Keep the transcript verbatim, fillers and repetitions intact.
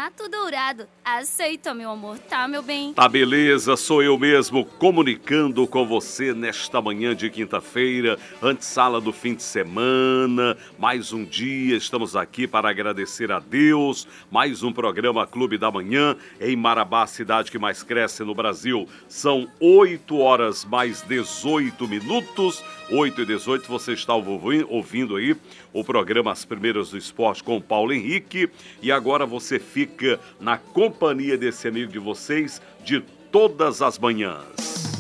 Renato Dourado. Aceita, meu amor, tá, meu bem? Tá beleza, sou eu mesmo comunicando com você nesta manhã de quinta-feira, antessala do fim de semana, mais um dia, estamos aqui para agradecer a Deus, mais um programa Clube da Manhã, em Marabá, a cidade que mais cresce no Brasil. São oito horas mais dezoito minutos, oito e dezoito, você está ouvindo aí o programa As Primeiras do Esporte com o Paulo Henrique, e agora você fica na companhia desse amigo de vocês de todas as manhãs.